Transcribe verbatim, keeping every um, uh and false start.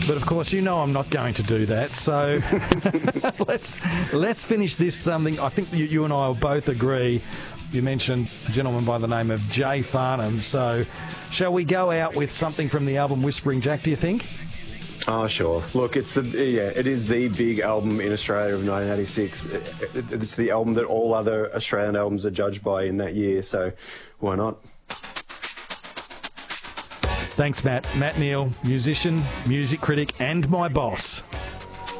But of course, you know I'm not going to do that. So let's let's finish this something. I think you, you and I will both agree. You mentioned a gentleman by the name of Jay Farnham. So shall we go out with something from the album Whispering Jack, do you think? Oh, sure. Look, it's the yeah, it is the big album in Australia of nineteen eighty-six. It, it, it's the album that all other Australian albums are judged by in that year, so why not? Thanks, Matt. Matt Neal, musician, music critic, and my boss.